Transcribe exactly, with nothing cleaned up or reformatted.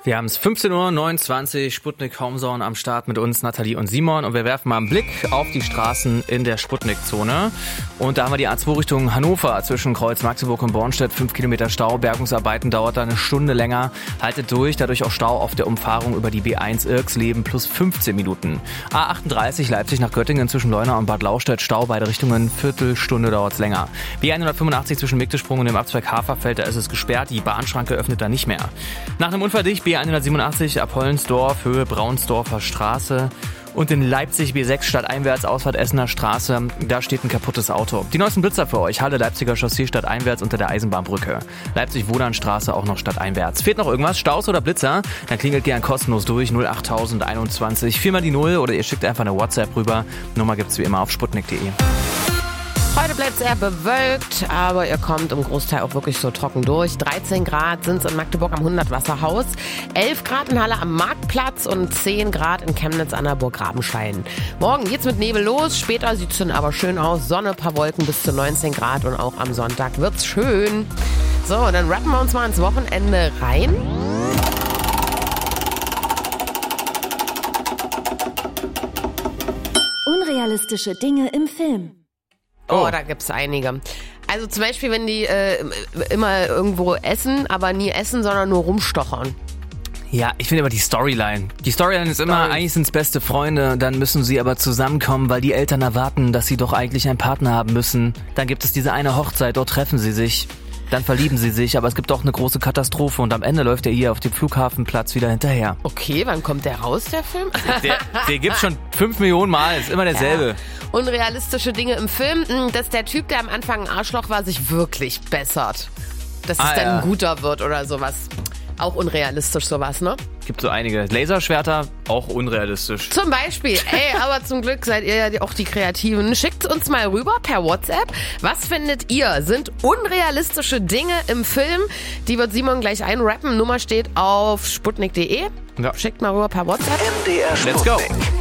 Wir haben es fünfzehn Uhr neunundzwanzig, Sputnik Homezone am Start mit uns, Nathalie und Simon. Und wir werfen mal einen Blick auf die Straßen in der Sputnik-Zone. Und da haben wir die A zwei Richtung Hannover zwischen Kreuz Magdeburg und Bornstedt. Fünf Kilometer Stau, Bergungsarbeiten dauert da eine Stunde länger. Haltet durch, dadurch auch Stau auf der Umfahrung über die B eins Irksleben plus fünfzehn Minuten. A achtunddreißig Leipzig nach Göttingen zwischen Leuna und Bad Lauchstädt, Stau beide Richtungen, Viertelstunde dauert's länger. B hundertfünfundachtzig zwischen Mickelsprung und dem Abzweig Haferfeld, da ist es gesperrt, die Bahnschranke öffnet da nicht mehr. Nach einem Unfall dicht, B hundertsiebenundachtzig ab Hollensdorf, Höhe Braunsdorfer Straße. Und in Leipzig B sechs stadteinwärts, Ausfahrt Essener Straße, da steht ein kaputtes Auto. Die neuesten Blitzer für euch, Halle Leipziger Chaussee stadteinwärts unter der Eisenbahnbrücke. Leipzig-Wohlanstraße auch noch stadteinwärts. Fehlt noch irgendwas, Staus oder Blitzer? Dann klingelt gern kostenlos durch, null acht null null einundzwanzig, viermal die Null oder ihr schickt einfach eine WhatsApp rüber. Nummer gibt's wie immer auf sputnik punkt de. Heute bleibt es eher bewölkt, aber ihr kommt im Großteil auch wirklich so trocken durch. dreizehn Grad sind es in Magdeburg am Hundertwasserhaus, elf Grad in Halle am Marktplatz und zehn Grad in Chemnitz an der Burg Rabenschein. Morgen geht's mit Nebel los, später sieht's dann aber schön aus. Sonne, paar Wolken bis zu neunzehn Grad und auch am Sonntag wird's schön. So, dann rappen wir uns mal ins Wochenende rein. Unrealistische Dinge im Film. Oh, da gibt's einige. Also zum Beispiel, wenn die äh, immer irgendwo essen, aber nie essen, sondern nur rumstochern. Ja, ich finde aber die Storyline. Die Storyline ist immer, Story. eigentlich sind's beste Freunde, dann müssen sie aber zusammenkommen, weil die Eltern erwarten, dass sie doch eigentlich einen Partner haben müssen. Dann gibt es diese eine Hochzeit, dort treffen sie sich. Dann verlieben sie sich, aber es gibt auch eine große Katastrophe und am Ende läuft er hier auf dem Flughafenplatz wieder hinterher. Okay, wann kommt der raus, der Film? Der, der gibt's schon fünf Millionen Mal, ist immer derselbe. Ja. Unrealistische Dinge im Film, dass der Typ, der am Anfang ein Arschloch war, sich wirklich bessert. Dass es Ah, dann ja. ein guter wird oder sowas. Auch unrealistisch sowas, ne? Gibt so einige. Laserschwerter, auch unrealistisch. Zum Beispiel, ey, aber zum Glück seid ihr ja auch die Kreativen. Schickt uns mal rüber per WhatsApp. Was findet ihr? Sind unrealistische Dinge im Film? Die wird Simon gleich einrappen. Nummer steht auf sputnik punkt de. Ja. Schickt mal rüber per WhatsApp. M D R Let's go. Sputnik.